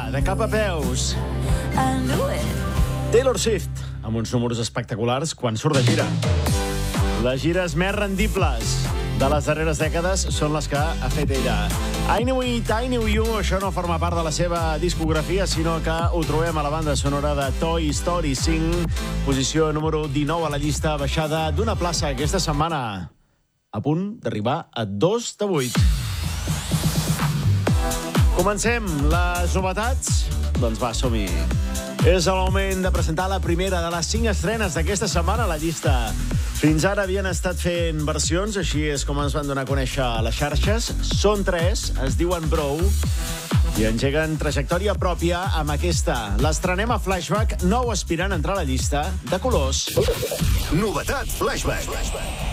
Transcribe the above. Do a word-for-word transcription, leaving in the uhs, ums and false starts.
de cap a peus. Taylor Swift, amb uns números espectaculars quan surt de gira. Les gires més rendibles de les darreres dècades són les que ha fet ella. I Knew It, I Knew You, això no forma part de la seva discografia, sinó que ho trobem a la banda sonora de Toy Story cinc, posició número dinou a la llista, baixada d'una plaça aquesta setmana, a punt d'arribar a dos de vuit. Comencem les novetats? Doncs va, som-hi. És el moment de presentar la primera de les cinc estrenes d'aquesta setmana a la llista. Fins ara havien estat fent versions, així és com ens van donar a conèixer a les xarxes. Són tres, es diuen Bro, i engeguen trajectòria pròpia amb aquesta. L'estrenem a Flashback, nou aspirant a entrar a la llista de Colors. Novetat Flashback.